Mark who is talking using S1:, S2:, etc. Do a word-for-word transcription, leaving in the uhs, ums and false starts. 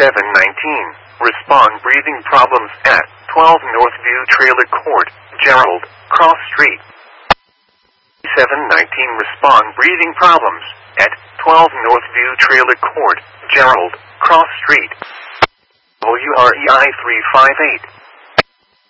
S1: seven nineteen, respond breathing problems at twelve Northview Trailer Court, Gerald, Cross Street. seven nineteen, respond breathing problems at twelve Northview Trailer Court, Gerald, Cross Street. W R E I three five eight.